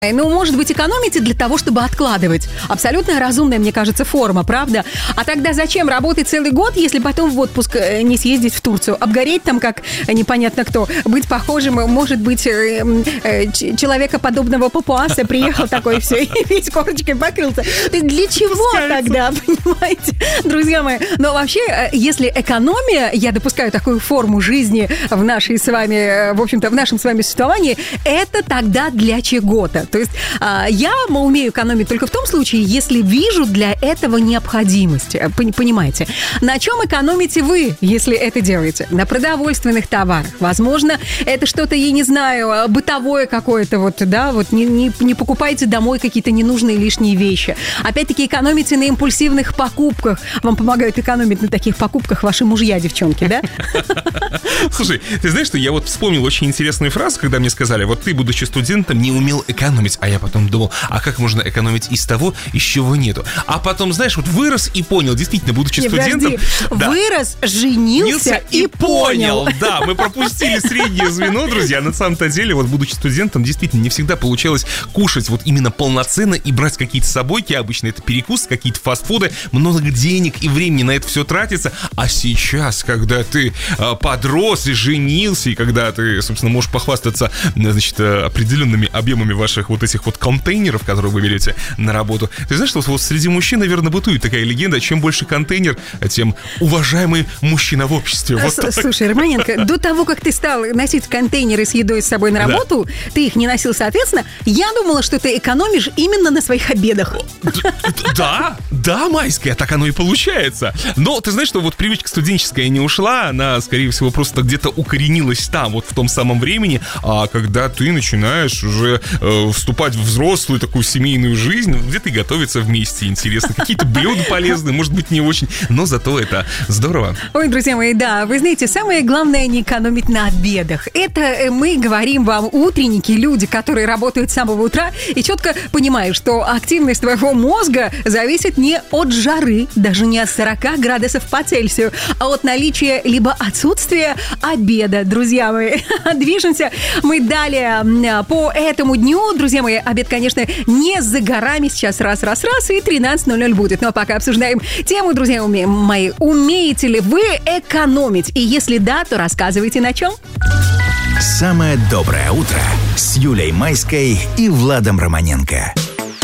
Ну, может быть, экономите для того, чтобы откладывать. Абсолютно разумная, мне кажется, форма, правда? А тогда зачем работать целый год, если потом в отпуск не съездить в Турцию? Обгореть там, как непонятно кто. Быть похожим, может быть, человекоподобного папуаса приехал такой, все, и весь корочкой покрылся. Для чего тогда, понимаете? Друзья мои, но вообще, если экономия, я допускаю такую форму жизни в нашей с вами, в общем-то, в нашем с вами существовании, это тогда для чего-то. То есть я умею экономить только в том случае, если вижу для этого необходимость. Понимаете? На чем экономите вы, если это делаете? На продовольственных товарах. Возможно, это что-то, я не знаю, бытовое какое-то, вот, да, вот не покупайте домой какие-то ненужные лишние вещи. Опять-таки, экономите на импульсивных покупках. Вам помогают экономить на таких покупках ваши мужья, девчонки, да? Слушай, ты знаешь, что я вот вспомнил очень интересную фразу, когда мне сказали, вот ты, будучи студентом, не умел экономить. А я потом думал, а как можно экономить из того, из чего нету? А потом, знаешь, вот вырос и понял, действительно, будучи студентом... Да. Вырос, женился и понял. Да, мы пропустили среднее звено, друзья. На самом-то деле, вот будучи студентом, действительно, не всегда получалось кушать вот именно полноценно и брать какие-то собойки. Обычно это перекус, какие-то фастфуды. Много денег и времени на это все тратится. А сейчас, когда ты подрос и женился, и когда ты, собственно, можешь похвастаться, значит, определенными объемами ваших вот этих вот контейнеров, которые вы берете на работу. Ты знаешь, что вот среди мужчин, наверное, бытует такая легенда, чем больше контейнер, тем уважаемый мужчина в обществе. Вот слушай, Романенко, до того, как ты стал носить контейнеры с едой с собой на работу, ты их не носил, соответственно, я думала, что ты экономишь именно на своих обедах. Да, Майская, так оно и получается. Но ты знаешь, что вот привычка студенческая не ушла, она, скорее всего, просто где-то укоренилась там, вот в том самом времени, а когда ты начинаешь уже вступать в взрослую такую семейную жизнь, где-то и готовиться вместе интересно. Какие-то блюда полезные, может быть, не очень, но зато это здорово. Ой, друзья мои, да, вы знаете, самое главное не экономить на обедах. Это мы говорим вам, утренники, люди, которые работают с самого утра и четко понимают, что активность твоего мозга зависит не от жары, даже не от 40 градусов по Цельсию, а от наличия либо отсутствия обеда, друзья мои. Движемся мы далее по этому дню. Друзья мои, обед, конечно, не за горами. Сейчас раз, и 13:00 будет. Но пока обсуждаем тему, друзья мои, умеете ли вы экономить? И если да, то рассказывайте на чем. Самое доброе утро с Юлей Майской и Владом Романенко.